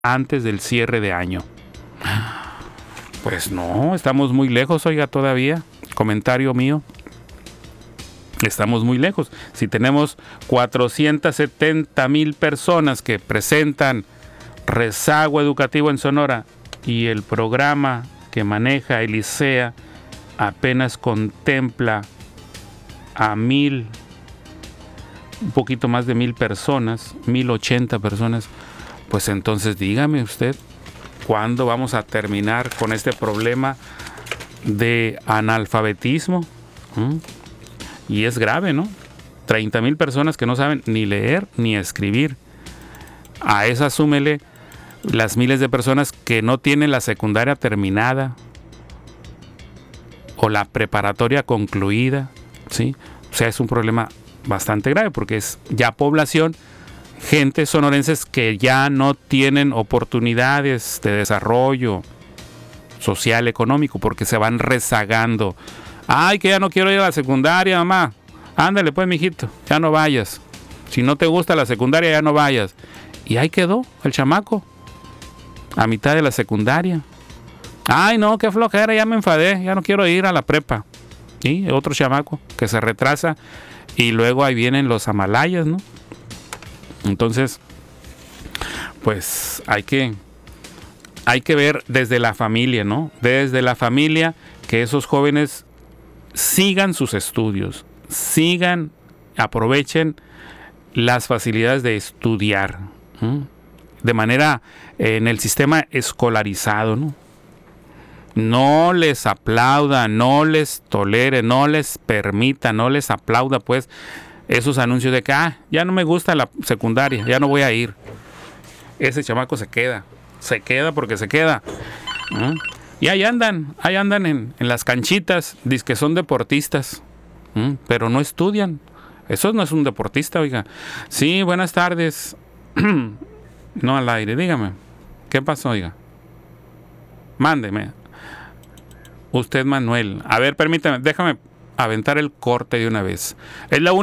antes del cierre de año. Pues no, estamos muy lejos, oiga, todavía. Comentario mío. Estamos muy lejos. Si tenemos 470,000 personas que presentan rezago educativo en Sonora y el programa que maneja el ICEA apenas contempla a 1,000, un poquito más de 1,000 personas, 1,080 personas, pues entonces dígame usted, ¿cuándo vamos a terminar con este problema de analfabetismo? Y es grave, ¿no? 30,000 personas que no saben ni leer ni escribir. A esa súmele las miles de personas que no tienen la secundaria terminada o la preparatoria concluida, ¿sí? O sea, es un problema bastante grave porque es ya población, gente sonorenses que ya no tienen oportunidades de desarrollo social, económico, porque se van rezagando. Ay, que ya no quiero ir a la secundaria, mamá. Ándale pues, mijito, ya no vayas. Si no te gusta la secundaria, ya no vayas. Y ahí quedó el chamaco, a mitad de la secundaria. Ay, no, qué flojera, ya me enfadé, ya no quiero ir a la prepa. Y otro chamaco que se retrasa y luego ahí vienen los amalayas, ¿no? Entonces, pues hay que ver desde la familia, ¿no? Desde la familia, que esos jóvenes sigan sus estudios, aprovechen las facilidades de estudiar, de manera en el sistema escolarizado, ¿no? No les aplauda, no les tolere, no les permita, no les aplauda pues esos anuncios de que ya no me gusta la secundaria, ya no voy a ir. Ese chamaco se queda porque se queda. Y ahí andan en las canchitas, dizque son deportistas, pero no estudian. Eso no es un deportista, oiga. Sí, buenas tardes. No al aire, dígame. ¿Qué pasó, oiga? Mándeme. Usted, Manuel. A ver, permítame, déjame aventar el corte de una vez. Es la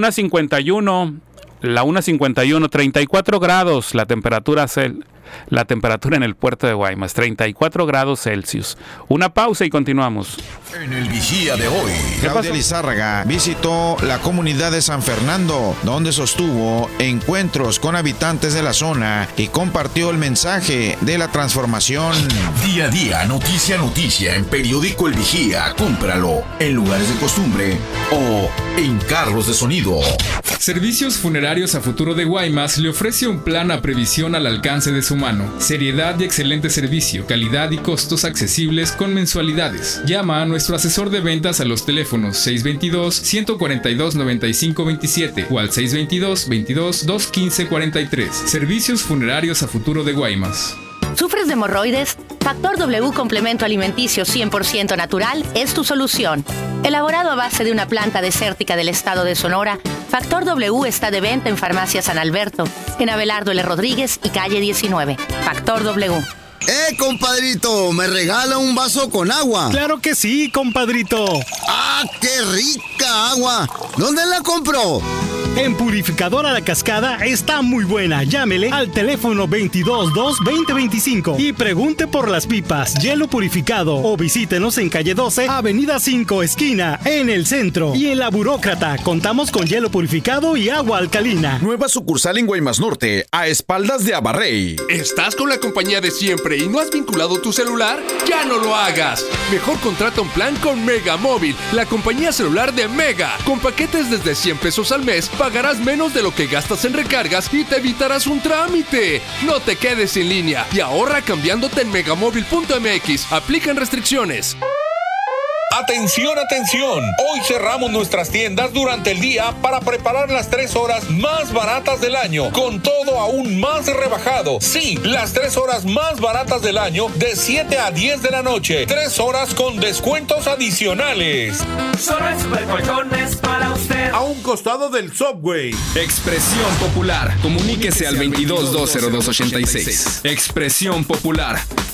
1:51, 34 grados la temperatura en el puerto de Guaymas, 34 grados Celsius. Una pausa y continuamos. En el Vigía de hoy, Claudia Lizárraga visitó la comunidad de San Fernando, donde sostuvo encuentros con habitantes de la zona y compartió el mensaje de la transformación. Día a día, noticia a noticia, en Periódico El Vigía. Cómpralo en lugares de costumbre o en carros de sonido. Servicios Funerarios a Futuro de Guaymas le ofrece un plan a previsión al alcance de su mano. Seriedad y excelente servicio, calidad y costos accesibles con mensualidades. Llama a nuestro asesor de ventas a los teléfonos 622-142-9527 o al 622-22-215-43. Servicios Funerarios a Futuro de Guaymas. ¿Sufres de hemorroides? Factor W Complemento Alimenticio 100% natural es tu solución. Elaborado a base de una planta desértica del estado de Sonora, Factor W está de venta en Farmacia San Alberto, en Abelardo L. Rodríguez y calle 19. Factor W. Compadrito, ¿me regala un vaso con agua? ¡Claro que sí, compadrito! ¡Ah, qué rica agua! ¿Dónde la compró? En Purificadora La Cascada está muy buena. Llámele al teléfono 222-2025 y pregunte por las pipas, hielo purificado, o visítenos en calle 12, avenida 5, esquina, en el centro. Y en La Burócrata contamos con hielo purificado y agua alcalina. Nueva sucursal en Guaymas Norte, a espaldas de Abarrey. ¿Estás con la compañía de siempre y no has vinculado tu celular? ¡Ya no lo hagas! Mejor contrata un plan con Mega Móvil, la compañía celular de Mega. Con paquetes desde 100 pesos al mes, pagarás menos de lo que gastas en recargas y te evitarás un trámite. No te quedes sin línea y ahorra cambiándote en megamóvil.mx. Aplican restricciones. Atención, atención. Hoy cerramos nuestras tiendas durante el día para preparar las 3 horas más baratas del año, con todo aún más rebajado. Sí, las 3 horas más baratas del año de 7 a 10 de la noche. 3 horas con descuentos adicionales. Solo en Supercolchones para usted. A un costado del Subway. Expresión Popular. Comuníquese al 22-202-86. Expresión Popular.